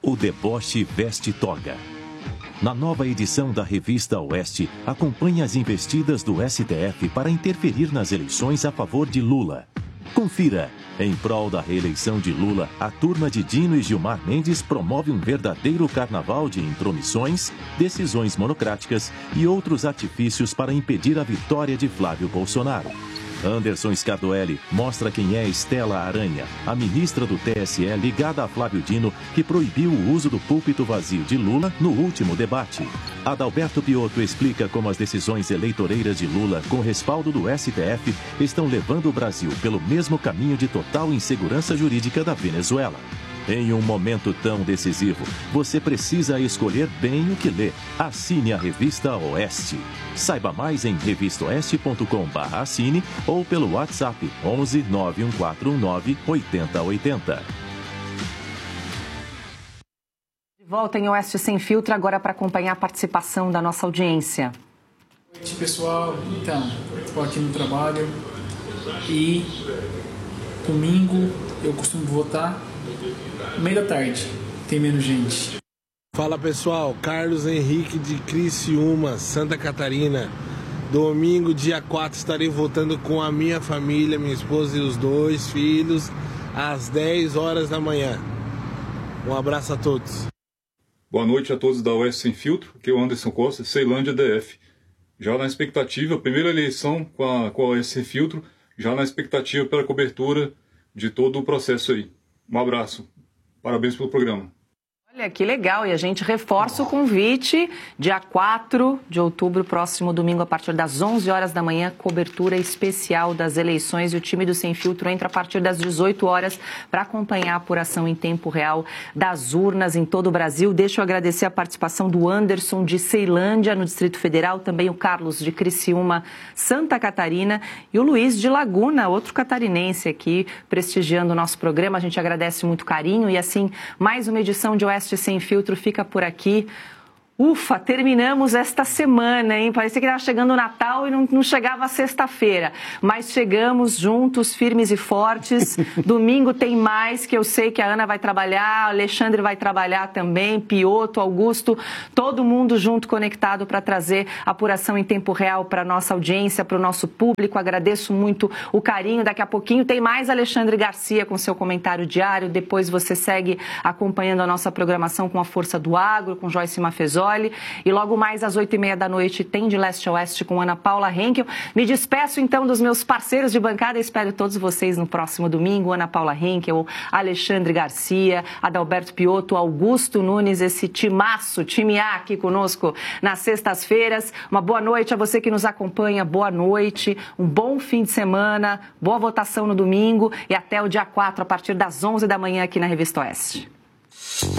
O deboche veste toga. Na nova edição da revista Oeste, acompanhe as investidas do STF para interferir nas eleições a favor de Lula. Confira. Em prol da reeleição de Lula, a turma de Dino e Gilmar Mendes promove um verdadeiro carnaval de intromissões, decisões monocráticas e outros artifícios para impedir a vitória de Flávio Bolsonaro. Anderson Scardoelli mostra quem é Estela Aranha, a ministra do TSE ligada a Flávio Dino, que proibiu o uso do púlpito vazio de Lula no último debate. Adalberto Piotto explica como as decisões eleitoreiras de Lula, com respaldo do STF, estão levando o Brasil pelo mesmo caminho de total insegurança jurídica da Venezuela. Em um momento tão decisivo, você precisa escolher bem o que lê. Assine a revista Oeste. Saiba mais em revistaoeste.com/assine ou pelo WhatsApp 11 91419 8080. De volta em Oeste Sem Filtro, agora para acompanhar a participação da nossa audiência. Boa noite, pessoal. Então, estou aqui no trabalho e domingo eu costumo votar meio da tarde, tem menos gente. Fala pessoal, Carlos Henrique de Criciúma, Santa Catarina. Domingo, dia 4, estarei votando com a minha família, minha esposa e os 2 filhos, às 10 horas da manhã. Um abraço a todos. Boa noite a todos da Oeste Sem Filtro, aqui é o Anderson Costa, Ceilândia DF. Já na expectativa, primeira eleição com a Oeste Sem Filtro, já na expectativa pela cobertura de todo o processo aí. Um abraço. Parabéns pelo programa. Olha, que legal. E a gente reforça o convite, dia 4 de outubro, próximo domingo, a partir das 11 horas da manhã, cobertura especial das eleições. E o time do Sem Filtro entra a partir das 18 horas para acompanhar a apuração em tempo real das urnas em todo o Brasil. Deixa eu agradecer a participação do Anderson de Ceilândia, no Distrito Federal, também o Carlos de Criciúma, Santa Catarina, e o Luiz de Laguna, outro catarinense aqui, prestigiando o nosso programa. A gente agradece muito o carinho e, assim, mais uma edição de Oeste Sem Filtro fica por aqui. Ufa, terminamos esta semana, hein? Parecia que estava chegando o Natal e não chegava a sexta-feira. Mas chegamos juntos, firmes e fortes. Domingo tem mais, que eu sei que a Ana vai trabalhar, o Alexandre vai trabalhar também, Piotto, Augusto, todo mundo junto, conectado para trazer apuração em tempo real para a nossa audiência, para o nosso público. Agradeço muito o carinho. Daqui a pouquinho tem mais Alexandre Garcia com seu comentário diário. Depois você segue acompanhando a nossa programação com a Força do Agro, com Joyce Mafezoli. E logo mais às 8h30 da noite tem De Leste a Oeste com Ana Paula Henkel. Me despeço então dos meus parceiros de bancada e espero todos vocês no próximo domingo. Ana Paula Henkel, Alexandre Garcia, Adalberto Piotto, Augusto Nunes, esse timaço, time A aqui conosco nas sextas-feiras. Uma boa noite a você que nos acompanha, boa noite, um bom fim de semana, boa votação no domingo e até o dia 4 a partir das 11 da manhã aqui na Revista Oeste.